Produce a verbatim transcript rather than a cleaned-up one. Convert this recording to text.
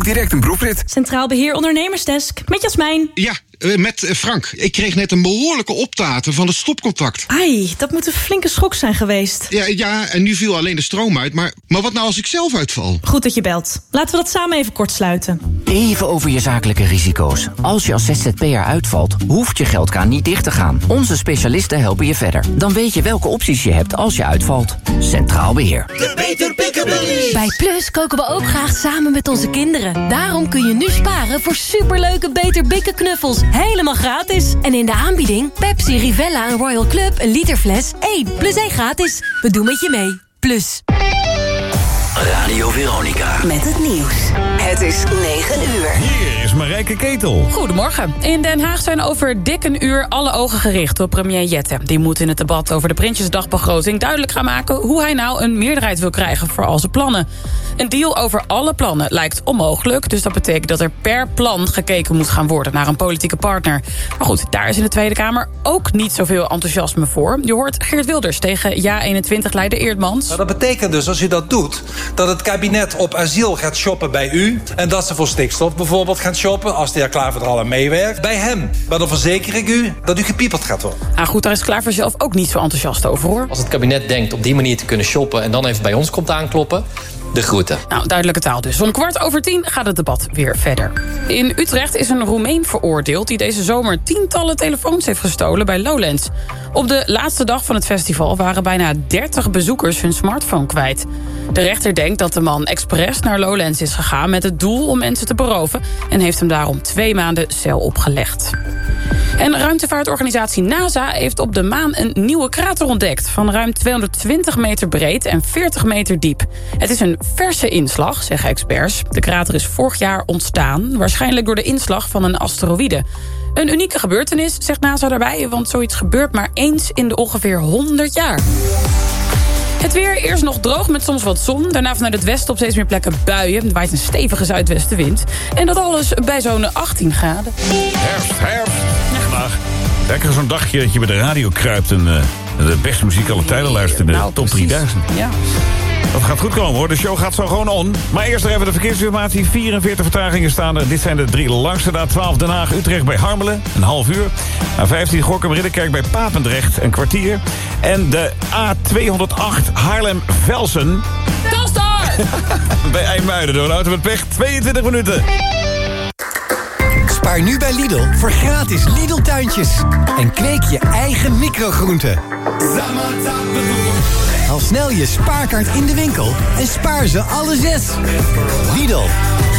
Boek direct een proefrit. Centraal Beheer Ondernemersdesk, met Jasmijn. Ja, met Frank. Ik kreeg net een behoorlijke optater van het stopcontact. Ai, dat moet een flinke schok zijn geweest. Ja, ja, en nu viel alleen de stroom uit. Maar, maar wat nou als ik zelf uitval? Goed dat je belt. Laten we dat samen even kort sluiten. Even over je zakelijke risico's. Als je als Z Z P'er uitvalt, hoeft je geldkraan niet dicht te gaan. Onze specialisten helpen je verder. Dan weet je welke opties je hebt als je uitvalt. Centraal Beheer. De Beter Pickabilly. Bij Plus koken we ook graag samen met onze kinderen. Daarom kun je nu sparen voor superleuke Beter Bikken knuffels. Helemaal gratis. En in de aanbieding Pepsi, Rivella en Royal Club een literfles één plus één gratis. We doen met je mee. Plus. Radio Veronica. Met het nieuws. Het is negen uur. Hier is Marijke Ketel. Goedemorgen. In Den Haag zijn over dik een uur alle ogen gericht op premier Jette. Die moet in het debat over de Prinsjesdagbegroting duidelijk gaan maken hoe hij nou een meerderheid wil krijgen voor al zijn plannen. Een deal over alle plannen lijkt onmogelijk, dus dat betekent dat er per plan gekeken moet gaan worden naar een politieke partner. Maar goed, daar is in de Tweede Kamer ook niet zoveel enthousiasme voor. Je hoort Geert Wilders tegen Ja eenentwintig-leider Eerdmans. Nou, dat betekent dus, als u dat doet, dat het kabinet op asiel gaat shoppen bij u en dat ze voor stikstof bijvoorbeeld gaan shoppen, als de heer Klaver er al aan meewerkt, bij hem. Maar dan verzeker ik u dat u gepieperd gaat worden. Ah, goed, daar is Klaver zelf ook niet zo enthousiast over, hoor. Als het kabinet denkt op die manier te kunnen shoppen en dan even bij ons komt aankloppen, de groeten. Nou, duidelijke taal dus. Om kwart over tien gaat het debat weer verder. In Utrecht is een Roemeen veroordeeld die deze zomer tientallen telefoons heeft gestolen bij Lowlands. Op de laatste dag van het festival waren bijna dertig bezoekers hun smartphone kwijt. De rechter denkt dat de man expres naar Lowlands is gegaan met het doel om mensen te beroven en heeft hem daarom twee maanden cel opgelegd. En ruimtevaartorganisatie NASA heeft op de maan een nieuwe krater ontdekt van ruim tweehonderdtwintig meter breed en veertig meter diep. Het is een verse inslag, zeggen experts. De krater is vorig jaar ontstaan, waarschijnlijk door de inslag van een asteroïde. Een unieke gebeurtenis, zegt NASA daarbij, want zoiets gebeurt maar eens in de ongeveer honderd jaar. Het weer, eerst nog droog met soms wat zon. Daarna vanuit het westen op steeds meer plekken buien. Er waait een stevige zuidwestenwind. En dat alles bij zo'n achttien graden. Herfst, herfst. Vandaag lekker zo'n dagje dat je bij de radio kruipt en uh, de beste muziek alle tijden luistert in de nou, top drieduizend. Ja. Dat gaat goed komen, hoor. De show gaat zo gewoon on. Maar eerst nog even de verkeersinformatie. vierenveertig vertragingen staan er. Dit zijn de drie langste. De A twaalf Den Haag, Utrecht bij Harmelen. Een half uur. A vijftien Gorinchem Ridderkerk bij Papendrecht. Een kwartier. En de A tweehonderdacht Haarlem-Velsen. Telstar! bij IJmuiden door een auto met pech. tweeëntwintig minuten. Spaar nu bij Lidl voor gratis Lidl-tuintjes. En kweek je eigen microgroenten. Haal snel je spaarkaart in de winkel en spaar ze alle zes. Lidl,